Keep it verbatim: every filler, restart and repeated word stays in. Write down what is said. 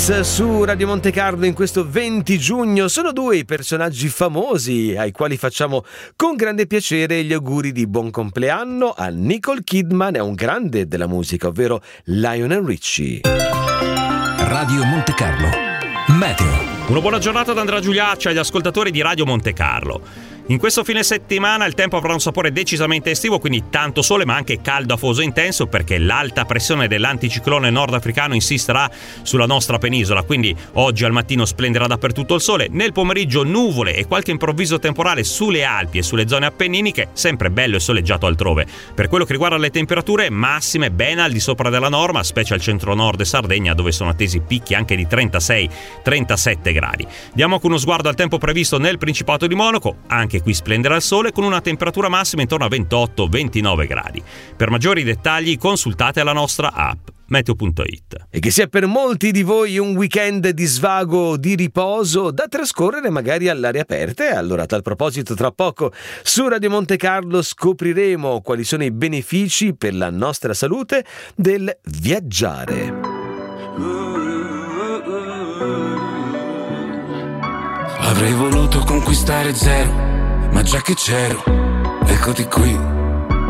Su Radio Monte Carlo in questo venti giugno sono due i personaggi famosi ai quali facciamo con grande piacere gli auguri di buon compleanno a Nicole Kidman e a un grande della musica, ovvero Lionel Richie. Radio Monte Carlo Meteo. Una buona giornata da Andrea Giuliacci agli ascoltatori di Radio Monte Carlo. In questo fine settimana il tempo avrà un sapore decisamente estivo, quindi tanto sole ma anche caldo afoso intenso, perché l'alta pressione dell'anticiclone nordafricano insisterà sulla nostra penisola, quindi oggi al mattino splenderà dappertutto il sole, nel pomeriggio nuvole e qualche improvviso temporale sulle Alpi e sulle zone appenniniche, sempre bello e soleggiato altrove. Per quello che riguarda le temperature, massime ben al di sopra della norma, specie al centro-nord e Sardegna, dove sono attesi picchi anche di trentasei trentasette gradi. Diamo anche uno sguardo al tempo previsto nel Principato di Monaco, anche qui splenderà il sole con una temperatura massima intorno a ventotto ventinove gradi. Per maggiori dettagli consultate la nostra app meteo punto it. E che sia per molti di voi un weekend di svago, di riposo, da trascorrere magari all'aria aperta. E allora, a tal proposito, tra poco su Radio Monte Carlo scopriremo quali sono i benefici per la nostra salute del viaggiare. Avrei voluto conquistare zero, ma già che c'ero, eccoti qui.